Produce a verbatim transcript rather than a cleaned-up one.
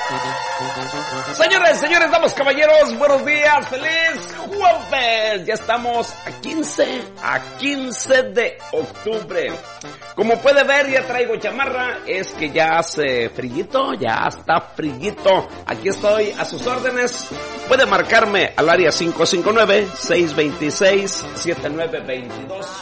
Señores, señores, damas, caballeros, buenos días, feliz jueves. Ya estamos a quince, a quince de octubre. Como puede ver, ya traigo chamarra, es que ya hace frillito, ya está frillito. Aquí estoy a sus órdenes. Puede marcarme al área cinco cinco nueve, seis dos seis, siete nueve dos dos.